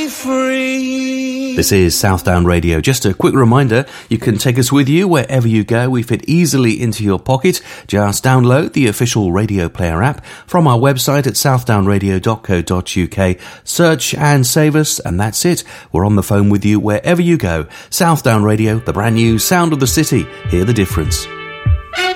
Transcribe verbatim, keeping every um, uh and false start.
me free. This is Southdown Radio. Just a quick reminder, you can take us with you wherever you go. We fit easily into your pocket. Just download the official Radio Player app from our website at southdown radio dot co dot uk. Search and save us, and that's it. We're on the phone with you wherever you go. Southdown Radio, the brand new sound of the city. Hear the difference.